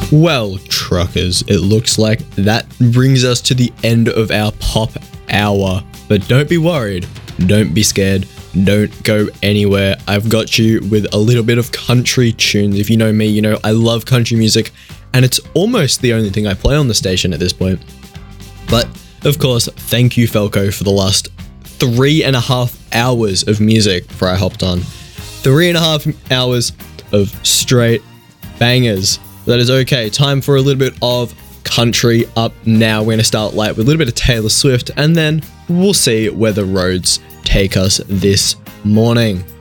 Well, truckers, it looks like that brings us to the end of our pop hour. But don't be worried, don't be scared, don't go anywhere. I've got you with a little bit of country tunes. If you know me, you know I love country music, and it's almost the only thing I play on the station at this point. But of course, thank you, Falco, for the last 3.5 hours of music before I hopped on. 3.5 hours of straight bangers. That is okay. Time for a little bit of country up now. We're going to start light with a little bit of Taylor Swift, and then we'll see where the roads take us this morning.